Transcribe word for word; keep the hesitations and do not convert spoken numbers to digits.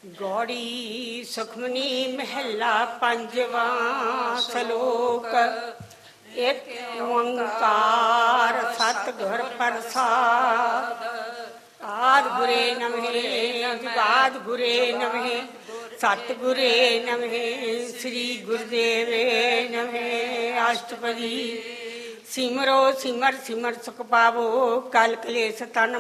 ਗੌੜੀ ਸੁਖਮਨੀ ਮਹਿਲਾ ਪੰਜਵਾ ਸਲੋਕ। ਇੱਕ ਓੰਕਾਰ ਸਤਿਗੁਰ ਪ੍ਰਸਾਦ। ਆਦਿ ਗੁਰੇ ਨਮਹਿ ਜੁਗਾਦਿ ਗੁਰੇ ਨਮਹਿ ਸਤਿਗੁਰੇ ਨਮਹਿ ਸ੍ਰੀ ਗੁਰਦੇਵੇ ਨਮਹਿ। ਅਸ਼ਟਪਦੀ। ਸਿਮਰੋ ਸਿਮਰ ਸਿਮਰ ਸੁਖ ਪਾਵੋ ਕਲ ਕਲੇਸ਼ ਤਨ